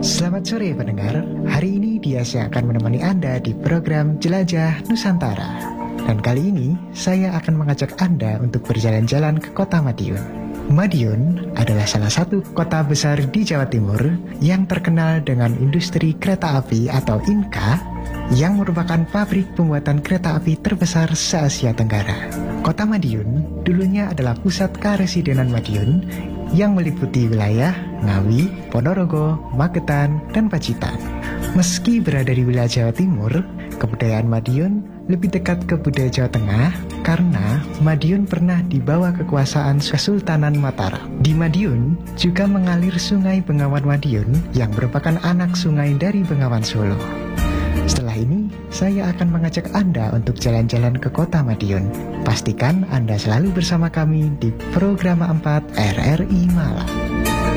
Selamat sore pendengar, hari ini Dias akan menemani Anda di program Jelajah Nusantara. Dan kali ini saya akan mengajak Anda untuk berjalan-jalan ke kota Madiun. Madiun adalah salah satu kota besar di Jawa Timur yang terkenal dengan industri kereta api atau Inka, yang merupakan pabrik pembuatan kereta api terbesar se-Asia Tenggara. Kota Madiun dulunya adalah pusat karesidenan Madiun yang meliputi wilayah Ngawi, Ponorogo, Magetan, dan Pacitan. Meski berada di wilayah Jawa Timur, kebudayaan Madiun lebih dekat ke budaya Jawa Tengah karena Madiun pernah dibawa kekuasaan Kesultanan Mataram. Di Madiun juga mengalir Sungai Bengawan Madiun yang merupakan anak sungai dari Bengawan Solo. Setelah ini, saya akan mengajak Anda untuk jalan-jalan ke kota Madiun. Pastikan Anda selalu bersama kami di program 4 RRI Malang.